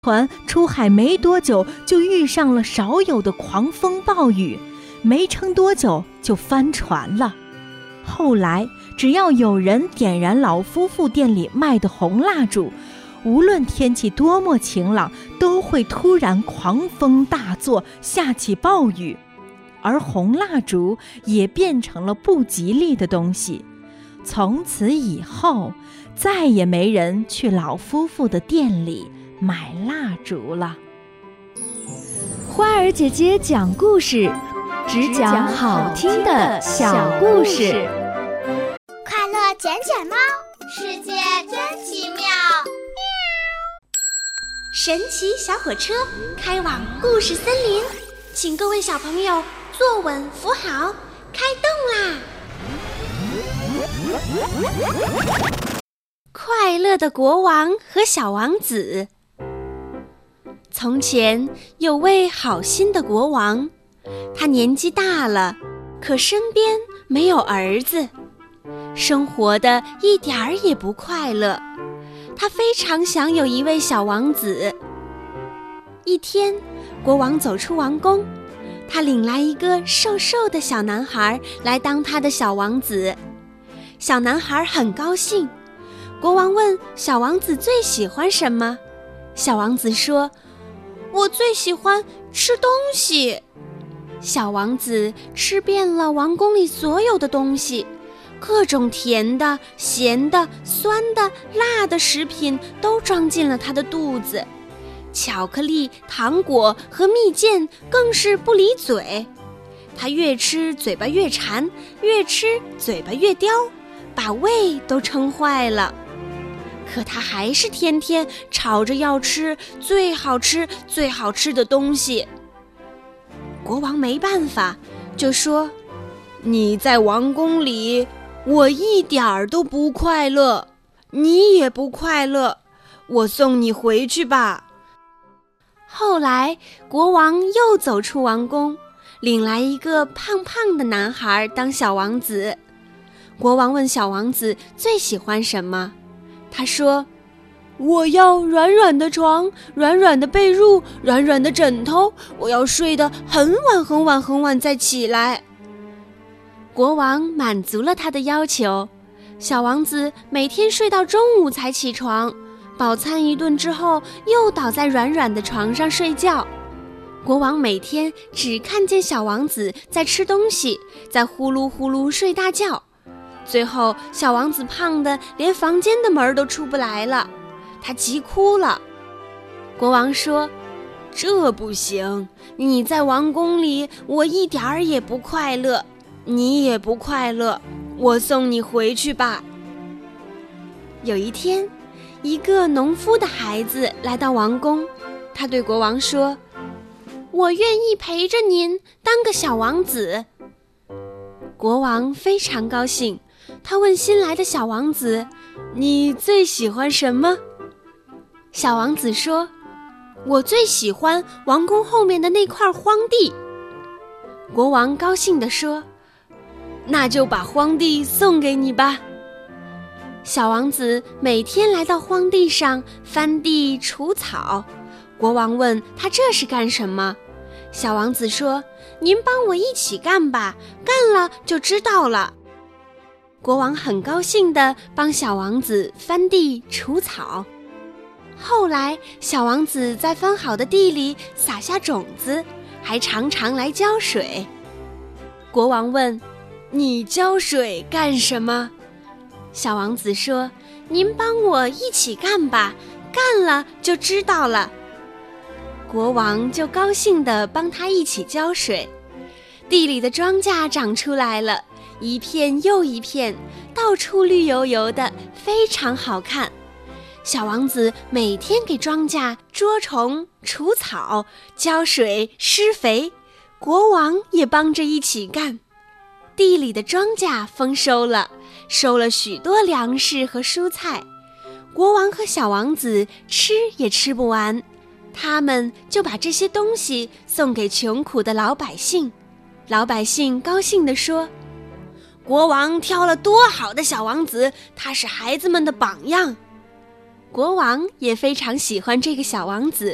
船出海没多久，就遇上了少有的狂风暴雨，没撑多久就翻船了。后来只要有人点燃老夫妇店里卖的红蜡烛，无论天气多么晴朗，都会突然狂风大作，下起暴雨，而红蜡烛也变成了不吉利的东西。从此以后，再也没人去老夫妇的店里买蜡烛了。 花儿姐姐讲故事，只讲好听的小故事。 快乐捡捡猫，世界真奇妙。神奇小火车开往故事森林，请各位小朋友坐稳扶好，开动啦！快乐的国王和小王子。从前有位好心的国王，他年纪大了，可身边没有儿子，生活的一点儿也不快乐。他非常想有一位小王子。一天，国王走出王宫，他领来一个瘦瘦的小男孩来当他的小王子。小男孩很高兴。国王问小王子最喜欢什么？小王子说：“我最喜欢吃东西。”小王子吃遍了王宫里所有的东西，各种甜的、咸的、酸的、辣的食品都装进了他的肚子，巧克力、糖果和蜜饯更是不离嘴。他越吃嘴巴越馋，越吃嘴巴越刁，把胃都撑坏了。可他还是天天吵着要吃最好吃、最好吃的东西。国王没办法，就说：“你在王宫里，我一点儿都不快乐，你也不快乐，我送你回去吧。”后来，国王又走出王宫，领来一个胖胖的男孩当小王子。国王问小王子最喜欢什么？他说：“我要软软的床，软软的被褥，软软的枕头，我要睡得很晚很晚很晚再起来。”国王满足了他的要求，小王子每天睡到中午才起床，饱餐一顿之后又倒在软软的床上睡觉。国王每天只看见小王子在吃东西，在呼噜呼噜睡大觉。最后，小王子胖得连房间的门都出不来了，他急哭了。国王说：“这不行，你在王宫里，我一点儿也不快乐，你也不快乐，我送你回去吧。”有一天，一个农夫的孩子来到王宫，他对国王说：“我愿意陪着您当个小王子。”国王非常高兴，他问新来的小王子：“你最喜欢什么？”小王子说：“我最喜欢王宫后面的那块荒地。”国王高兴地说：“那就把荒地送给你吧。”小王子每天来到荒地上翻地除草。国王问他这是干什么？小王子说：“您帮我一起干吧，干了就知道了。”国王很高兴地帮小王子翻地除草。后来，小王子在翻好的地里撒下种子，还常常来浇水。国王问：“你浇水干什么？”小王子说：“您帮我一起干吧，干了就知道了。”国王就高兴地帮他一起浇水，地里的庄稼长出来了，一片又一片，到处绿油油的，非常好看。小王子每天给庄稼捉虫、除草、浇水、施肥，国王也帮着一起干。地里的庄稼丰收了，收了许多粮食和蔬菜，国王和小王子吃也吃不完，他们就把这些东西送给穷苦的老百姓。老百姓高兴地说：“国王挑了多好的小王子，他是孩子们的榜样。”国王也非常喜欢这个小王子，